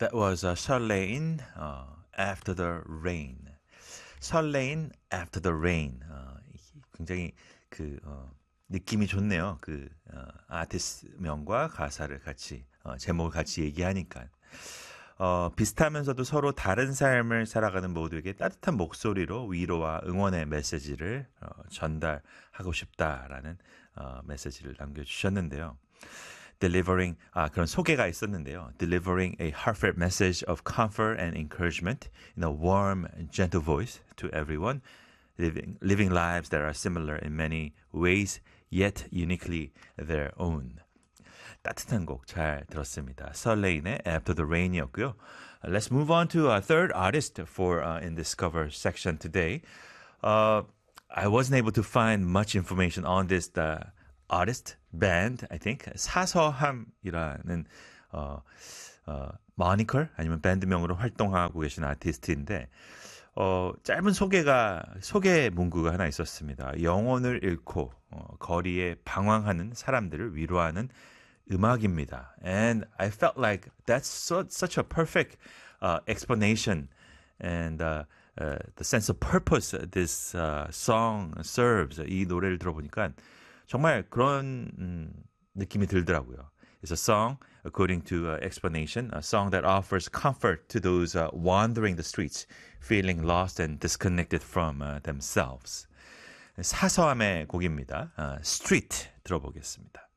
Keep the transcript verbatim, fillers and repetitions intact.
That was uh, 설레인 uh, After the Rain. 설레인 After the Rain. 어, 굉장히 그 어, 느낌이 좋네요. 그 어, 아티스트 명과 가사를 같이 어, 제목을 같이 얘기하니까. 어, 비슷하면서도 서로 다른 삶을 살아가는 모두에게 따뜻한 목소리로 위로와 응원의 메시지를 어, 전달하고 싶다라는 어, 메시지를 남겨주셨는데요. Delivering 아 그런 소개가 있었는데요. Delivering a heartfelt message of comfort and encouragement in a warm, gentle voice to everyone, living living lives that are similar in many ways, yet uniquely their own. 따뜻한 곡 잘 들었습니다. 설레인의 After the Rain이었고요. Let's move on to a third artist for uh, in Discover section today. Uh, I wasn't able to find much information on this uh, artist band. I think 사서함이라는 어, 어, moniker 아니면 밴드명으로 활동하고 계신 아티스트인데 어, 짧은 소개가 소개 문구가 하나 있었습니다. 영혼을 잃고 어, 거리에 방황하는 사람들을 위로하는 음악입니다. And I felt like that's so, such a perfect uh, explanation and uh, uh, the sense of purpose this uh, song serves. 이 노래를 들어보니까 정말 그런 음, 느낌이 들더라고요. It's a song, according to uh, explanation, a song that offers comfort to those uh, wandering the streets, feeling lost and disconnected from uh, themselves. 사서함의 곡입니다. Uh, Street 들어보겠습니다.